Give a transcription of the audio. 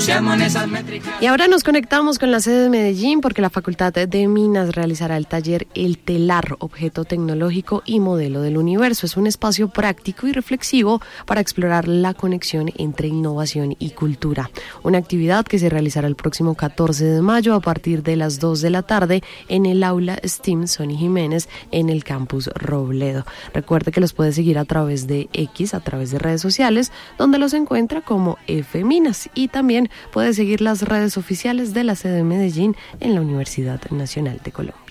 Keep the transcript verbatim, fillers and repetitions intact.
Buceamos en esas métricas. Y ahora nos conectamos con la sede de Medellín porque la Facultad de Minas realizará el taller El Telar, objeto tecnológico y modelo del universo. Es un espacio práctico y reflexivo para explorar la conexión entre innovación y cultura. Una actividad que se realizará el próximo catorce de mayo a partir de las dos de la tarde en el aula STEAM Sonny Jiménez en el campus Robledo. Recuerde que los puede seguir a través de X, a través de redes sociales, donde los encuentra como F Minas, y también puede seguir las redes oficiales de la sede de Medellín en la Universidad Nacional de Colombia.